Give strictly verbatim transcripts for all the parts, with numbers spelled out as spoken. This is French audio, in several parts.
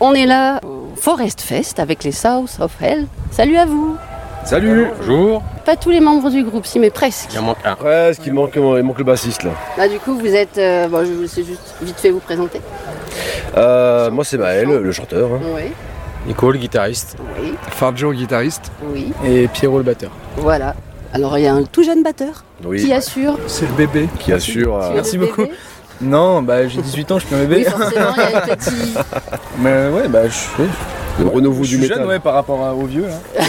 On est là au Forest Fest avec les South of Hell. Salut à vous. Salut. Bonjour. Pas tous les membres du groupe, si, mais presque. Il en manque un. Presque, il manque, il manque le bassiste là. Là, du coup, vous êtes. Euh, bon, je vous laisse juste vite fait vous présenter. Euh, moi, c'est Maël, le chanteur. Hein. Oui. Nico, le guitariste. Oui. Farjo, guitariste. Oui. Et Pierrot, le batteur. Voilà. Alors, il y a un tout jeune batteur Oui. qui assure. C'est le bébé. Qui assure. Tu Euh... es Merci le beaucoup. bébé. Non, bah j'ai dix-huit ans, je suis un bébé. Oui, forcément, il y a le petit. Mais ouais, bah je, ouais, Le renouveau je du suis métal. jeune ouais, par rapport à- aux vieux.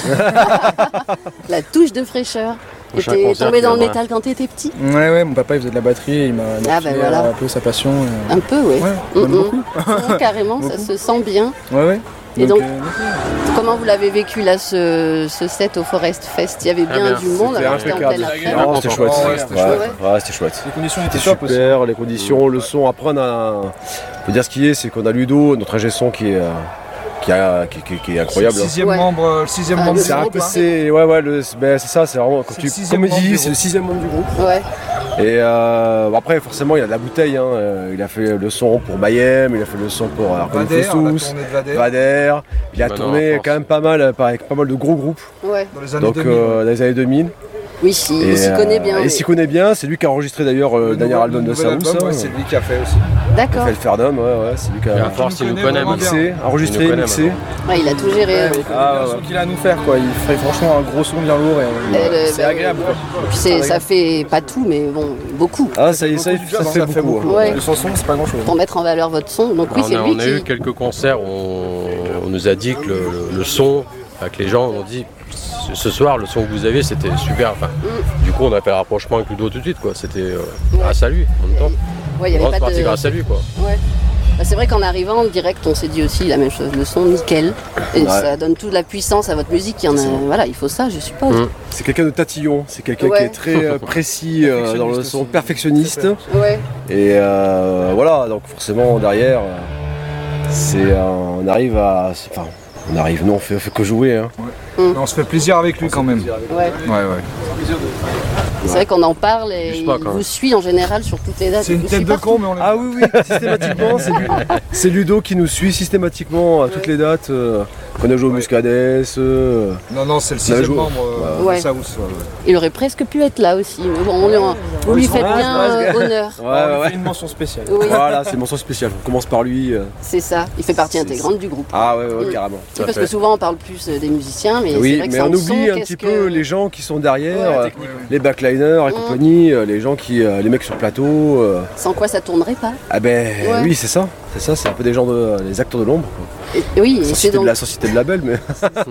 Là. La touche de fraîcheur. Et Prochain t'es concert tombé qui dans le viendra. métal quand t'étais petit? Ouais, ouais, mon papa il faisait de la batterie et il m'a il m'a Ah, bah filé, voilà. euh, un peu sa passion. euh. Un peu, oui. Ouais, Mm, même mm. beaucoup. Non, carrément, ça se sent bien. Ouais, ouais. Et donc, euh, Comment vous l'avez vécu là, ce, ce set au Forest Fest? Il y avait Très bien bien. du monde, C'était alors c'était en pleine impeccable. après. Non, c'était chouette. Ouais, Ouais, c'était chouette. ouais, c'était chouette. les conditions C'était étaient top aussi. super, les conditions, le son. Après, on a. Faut dire ce qui est, c'est qu'on a Ludo, notre ingé son qui est. euh, Qui, a, qui, qui- qui est C'est le incroyable. hein. sixième Ouais. membre, le sixième Ah, membre le du C'est un groupe. peu, hein. c'est, ouais, ouais, le, ben, c'est ça, c'est vraiment, comme C'est tu le sixième comme il membre dit, du c'est groupe. le sixième membre du groupe. Ouais. Et euh, bon, après, forcément, il a de la bouteille. Hein. euh, Il a fait le son pour Mayhem, il a fait le son pour Arcane Vader, la Fossus, tournée de Vader, Vader. Il a Maintenant, tourné en France. quand même pas mal euh, avec pas mal de gros groupes. Ouais. dans les années Donc deux mille. euh, dans les années deux mille. Oui, si, il Et, s'y connaît euh, bien. Il oui. s'y connaît bien. C'est lui qui a enregistré d'ailleurs euh, le dernier nouveau- album de nouvel Saous. album, hein. ouais, c'est lui qui a fait aussi. Il a D'accord. fait le Ferdinand, ouais, ouais, c'est lui qui Et à a force, il nous connaît connaît vraiment maintenant. bien. mixé, enregistré, Il nous connaît mixé. Ouais, il a tout géré. Ouais, ouais. mais il connaît Ah, bien le ouais. son qu'il a à nous faire quoi. Il ferait franchement un gros son bien lourd et Euh, le- c'est bah, agréable. quoi. Et puis c'est- ça fait pas tout, mais bon, beaucoup. Ah, ça, y est, ça, y est, Beaucoup ça, du job, fait hein, beaucoup. Ouais. Le son c'est pas grand chose. Pour mettre en valeur votre son. Donc oui, on, c'est a, lui on a qui. eu quelques concerts où on, on nous a dit que le, le- le son, avec les gens, on dit ce- ce soir le son que vous avez c'était super. Enfin, Du coup on a fait le rapprochement avec Ludo tout de suite quoi. C'était euh, Ouais. grâce à lui en même temps. Ouais, il y avait Grosse pas partie de. grâce à lui quoi. Ouais. Bah, c'est vrai qu'en arrivant en direct, on s'est dit aussi la même chose. Le son nickel. Et Ouais. ça donne toute la puissance à votre musique. Il y en a... Voilà, il faut ça, je suppose. Mm. C'est quelqu'un de tatillon, c'est quelqu'un Ouais. qui est très euh, précis euh, dans le son, aussi. perfectionniste. Ouais. Et euh, voilà, donc forcément derrière, euh, c'est, euh, on arrive à. c'est- Enfin, on arrive, non, on fait, on fait que jouer. Hein. Mais on se fait plaisir avec lui quand même. Ouais. Ouais, ouais. C'est vrai qu'on en parle et Je sais pas, il quand vous même. suit en général sur toutes les dates. C'est Il une vous tête suit de partout. con mais on l'aime. Ah oui, oui, systématiquement, c'est Ludo, c'est Ludo qui nous suit systématiquement à toutes les dates. euh, qu'on a joué au Muscadès. euh, Non, non, c'est le On a sixième joué. membre euh, Ouais. de Saous. ouais, ouais. Il aurait presque pu être là aussi. Mais bon, on lui en- vous lui faites Ouais, bien c'est vrai, euh, ce gars. honneur. Ouais, On ouais, lui ouais. fait une mention spéciale. Oui, Voilà, c'est mention spéciale. On commence par lui. euh. c'est ça. Il fait partie C'est- intégrante du groupe. Ah ouais, ouais, Mm. carrément. C'est parce que souvent on parle plus euh, des musiciens, mais c'est Oui, vrai que mais sans on le oublie son, un qu'est-ce petit que- peu les gens qui sont derrière, Ouais, euh, technique. les backliners et Mm. compagnie, euh, les gens qui, euh, les mecs sur plateau. euh, sans quoi ça tournerait pas. Ah ben Ouais. oui, c'est ça, c'est ça, c'est un peu des gens de, les acteurs de l'ombre. quoi. Et, oui, et Sans c'est citer de donc. la société de label, mais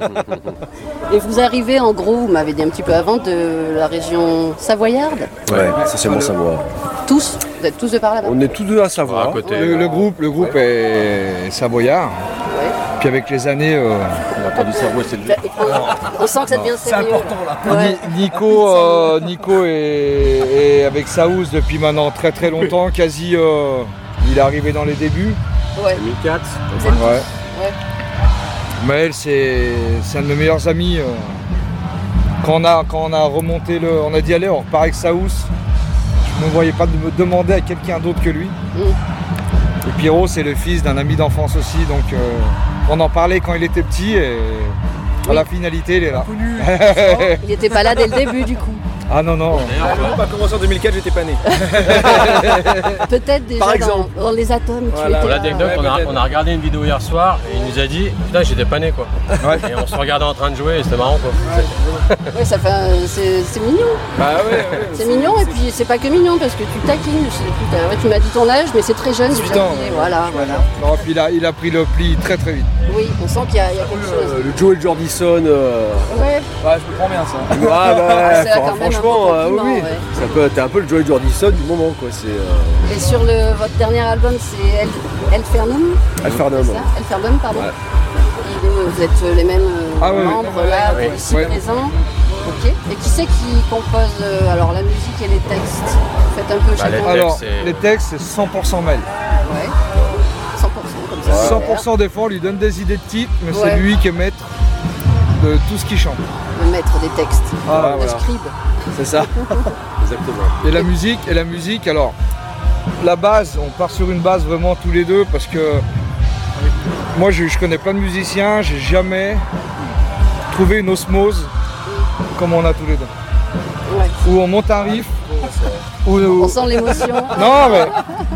Et vous arrivez en gros, vous m'avez dit un petit peu avant, de la région savoyarde. ouais, essentiellement savoir. Tous, vous êtes tous de par là-bas. On est tous deux à Ouais, savoir. à côté. Le, le groupe, le groupe est savoyard. Ouais. Puis avec les années, euh, On a entendu sa voix, c'est le On, on sent que ça devient sérieux. là. Ouais. Ni- Nico, euh, Nico est, est avec Saous depuis maintenant très très longtemps, quasi. euh, il est arrivé dans les débuts. Ouais. deux mille quatre. Vous êtes tous- Ouais. Ouais. Maël, c'est c'est un de mes meilleurs amis. euh. Quand on a, quand on a remonté le. On a dit allez, on repart avec Saous. Je ne me voyais pas de me demander à quelqu'un d'autre que lui. Mm. Et Pierrot, c'est le fils d'un ami d'enfance aussi, donc euh, on en parlait quand il était petit et à Oui. la finalité, il est là. Il n'était pas là dès le début du coup. Ah non, non. D'ailleurs, Le groupe a commencé en deux mille quatre, j'étais pas né. Peut-être déjà Par dans, exemple. dans les atomes. Voilà. Tu pour étais là. l'anecdote, on, a, on a regardé une vidéo hier soir et il nous a dit putain j'étais pas né quoi. Ouais. Et on se regardait en train de jouer et c'était marrant quoi. Ouais, ça fait un- c'est c'est mignon. Bah ouais, ouais. C'est mignon et puis c'est pas que mignon parce que tu taquines. Je sais plus, t'as- ouais, tu m'as dit ton âge, mais c'est très jeune. dix-huit déjà. ans, Et ouais. Voilà, voilà. Non, puis il a, il a pris le pli très très vite. Oui, on sent qu'il y, a il y a quelque chose. Euh, le Joe et Jordison. Euh... Ouais, Ouais, je me prends bien ça. Ah bah, c'est là fran- quand même un franchement, beau euh, oui, compliment, oui. ouais. Ça peut, t'es un peu le Joe et Jordison du moment quoi. C'est euh, et sur le, votre dernier album, c'est El, Elfernum. Alfernum. C'est ça Elfernum, pardon. Ouais. Et vous vous êtes les mêmes euh, Ah ouais, membres ouais, là, ouais, ici ouais. présents. Ok. Et qui c'est qui compose euh, alors la musique et les textes? Vous faites un peu Bah, chacun. les- Alors, c'est- les textes, c'est cent pour cent Maël. Ouais. cent pour cent comme ça. cent pour cent des fois, on lui donne des idées de titres, mais Ouais. c'est lui qui est maître de tout ce qu'il chante. Le maître des textes. Ah, le voilà. scribe. C'est ça. Exactement. Et la musique, et la musique, alors, la base, on part sur une base vraiment tous les deux parce que Moi, je, je connais plein de musiciens, j'ai jamais trouvé une osmose comme on a tous les deux. Ouais. Où on monte un riff, où, On sent l'émotion. non mais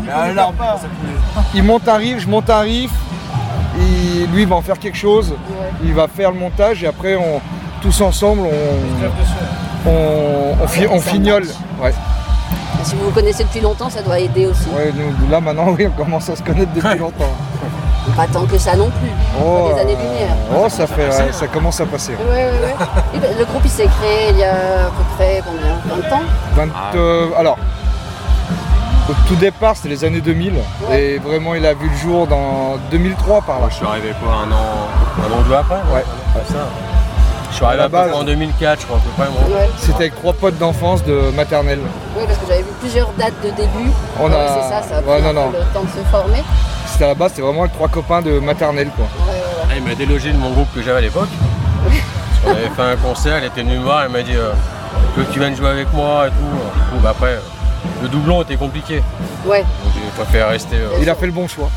il monte un riff, je monte un riff, il- lui il va en faire quelque chose, Ouais. il va faire le montage et après on, tous ensemble on, on, on, fi- on fignole. Ouais. Et si vous vous connaissez depuis longtemps, ça doit aider aussi. Ouais, nous, là maintenant oui on commence à se connaître depuis longtemps. Pas tant que ça non plus. Oh, Pas des années-lumière. oh ça fait ouais, ça commence à passer. Ouais, ouais, ouais. Et ben, le groupe il s'est créé il y a à peu près combien vingt ans. vingt, euh, alors, au tout départ, c'était les années deux mille, Ouais. et vraiment, il a vu le jour dans deux mille trois par là. Moi, je suis arrivé quoi, un an, un an ou deux après Ouais. Comme ça. Je suis arrivé À à la peu près base. en deux mille quatre, je crois, à peu près. Moi. Ouais. C'était avec trois potes d'enfance de maternelle. Oui, parce que j'avais vu plusieurs dates de début. On Ouais, a- C'est ça, ça a pris ouais, un non, peu non. le temps de se former. C'était à la base, c'était vraiment les trois copains de maternelle, quoi. Ouais, ouais, ouais. Là, il m'a délogé de mon groupe que j'avais à l'époque. Parce qu'on avait fait un concert, elle était venue me voir, elle m'a dit euh, je veux que tu viennes jouer avec moi et tout. Du coup, bah, après, euh, le doublon était compliqué. Ouais, Donc j'ai préféré rester. euh, Il a fait le bon choix.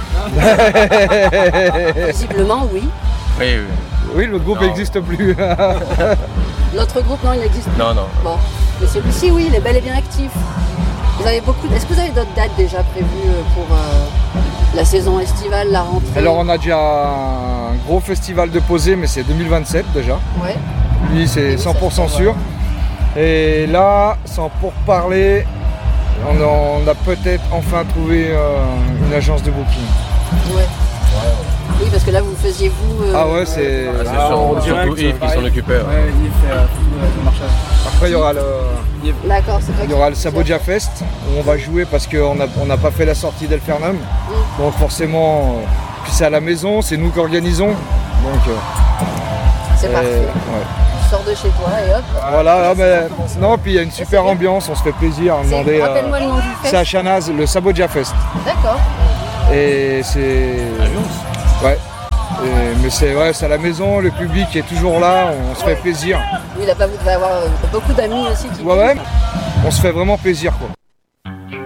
visiblement oui. oui, oui. Oui, l'autre groupe Non. n'existe plus. L'autre groupe, non, il n'existe plus. Non, non. Bon, mais celui-ci, oui, il est bel et bien actif. Vous avez beaucoup. Est-ce que vous avez d'autres dates déjà prévues euh, pour euh, la saison estivale, la rentrée? Alors, on a déjà un gros festival de posée, mais c'est deux mille vingt-sept déjà. Ouais. Lui, c'est Oui, ça cent pour cent se sûr. Et là, sans pourparler, on a, on a peut-être enfin trouvé euh, une agence de booking. Ouais. Oui, parce que là, vous faisiez vous. euh, Ah ouais, c'est. Ah, c'est Ah, sûr, en surtout direct, Yves qui pareil. s'en occupait. ouais. Ouais, il fait euh, tout euh, le marchage. Après, il y aura le, D'accord, c'est toi il qui- y aura le Sabodia Fest où on va jouer parce qu'on n'a on n'a pas fait la sortie d'Elfernum. Donc forcément, euh, puis c'est à la maison, c'est nous qui organisons. Donc euh, C'est euh, parfait. ouais. Tu sors de chez toi et hop. Voilà, ah, mais, non, puis il y a une super ambiance, on se fait plaisir à C'est- demander. euh, Rappelle-moi le nom du c'est à fest. Chanaz, le Sabodia Fest. D'accord. Et c'est. Ouais. Et- mais c'est ouais, c'est à la maison, le public est toujours là, on se fait plaisir. Oui, là-bas, vous devez avoir euh, beaucoup d'amis aussi qui. Ouais, ouais. On se fait vraiment plaisir quoi.